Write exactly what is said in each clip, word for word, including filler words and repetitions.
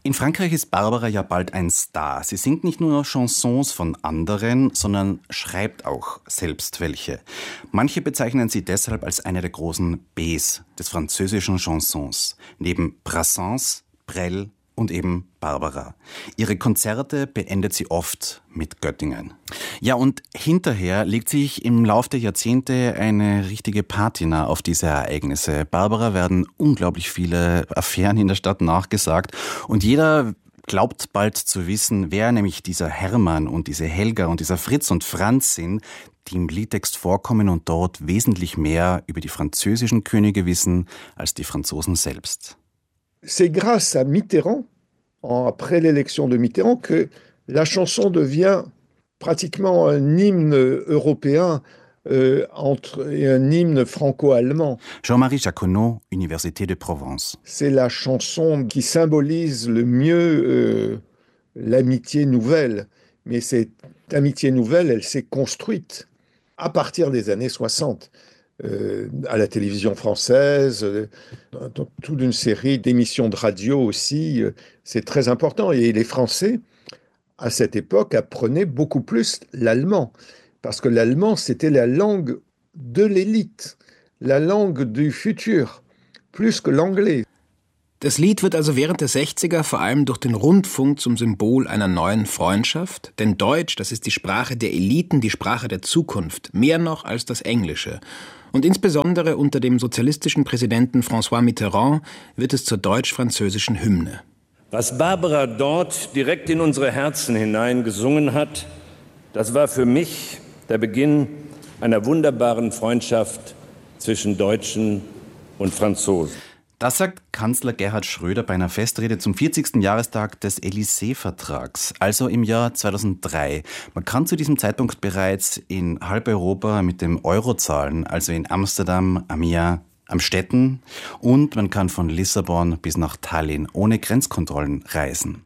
In Frankreich ist Barbara ja bald ein Star. Sie singt nicht nur Chansons von anderen, sondern schreibt auch selbst welche. Manche bezeichnen sie deshalb als eine der großen Bs des französischen Chansons. Neben Brassens, Brel und eben Barbara. Ihre Konzerte beendet sie oft mit Göttingen. Ja, und hinterher legt sich im Lauf der Jahrzehnte eine richtige Patina auf diese Ereignisse. Barbara werden unglaublich viele Affären in der Stadt nachgesagt und jeder glaubt bald zu wissen, wer nämlich dieser Hermann und diese Helga und dieser Fritz und Franz sind, die im Liedtext vorkommen und dort wesentlich mehr über die französischen Könige wissen als die Franzosen selbst. C'est grâce à Mitterrand, après l'élection de Mitterrand, que la chanson devient pratiquement un hymne européen euh, entre, et un hymne franco-allemand. Jean-Marie Jacquenot, Université de Provence. C'est la chanson qui symbolise le mieux euh, l'amitié nouvelle. Mais cette amitié nouvelle, elle s'est construite à partir des années soixante. Euh, à la télévision française, euh, dans toute une série d'émissions de radio aussi, euh, c'est très important. Et les Français, à cette époque, apprenaient beaucoup plus l'allemand, parce que l'allemand, c'était la langue de l'élite, la langue du futur, plus que l'anglais. Das Lied wird also während der sechziger vor allem durch den Rundfunk zum Symbol einer neuen Freundschaft. Denn Deutsch, das ist die Sprache der Eliten, die Sprache der Zukunft, mehr noch als das Englische. Und insbesondere unter dem sozialistischen Präsidenten François Mitterrand wird es zur deutsch-französischen Hymne. Was Barbara dort direkt in unsere Herzen hinein gesungen hat, das war für mich der Beginn einer wunderbaren Freundschaft zwischen Deutschen und Franzosen. Das sagt Kanzler Gerhard Schröder bei einer Festrede zum vierzigsten Jahrestag des Élysée-Vertrags, also im Jahr zweitausenddrei. Man kann zu diesem Zeitpunkt bereits in halb Europa mit dem Euro zahlen, also in Amsterdam, Amiens, Amstetten, und man kann von Lissabon bis nach Tallinn ohne Grenzkontrollen reisen.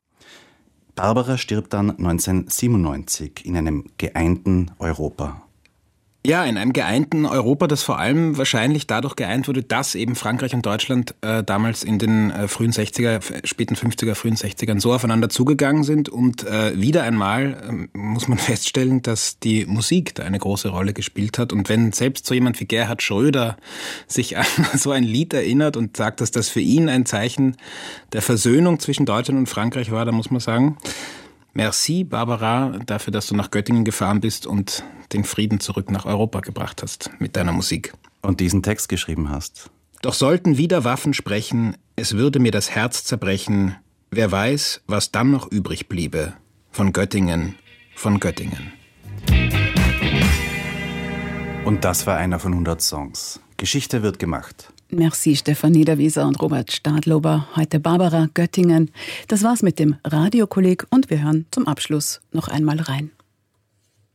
Barbara stirbt dann neunzehnhundertsiebenundneunzig in einem geeinten Europa. Ja, in einem geeinten Europa, das vor allem wahrscheinlich dadurch geeint wurde, dass eben Frankreich und Deutschland äh, damals in den äh, frühen sechziger, späten fünfziger, frühen sechzigern so aufeinander zugegangen sind. Und äh, wieder einmal äh, muss man feststellen, dass die Musik da eine große Rolle gespielt hat. Und wenn selbst so jemand wie Gerhard Schröder sich an so ein Lied erinnert und sagt, dass das für ihn ein Zeichen der Versöhnung zwischen Deutschland und Frankreich war, dann muss man sagen, merci, Barbara, dafür, dass du nach Göttingen gefahren bist und den Frieden zurück nach Europa gebracht hast mit deiner Musik. Und diesen Text geschrieben hast. Doch sollten wieder Waffen sprechen, es würde mir das Herz zerbrechen. Wer weiß, was dann noch übrig bliebe. Von Göttingen, von Göttingen. Und das war einer von hundert Songs. Geschichte wird gemacht. Merci Stefan Niederwieser und Robert Stadlober. Heute Barbara Göttingen. Das war's mit dem Radiokolleg und wir hören zum Abschluss noch einmal rein.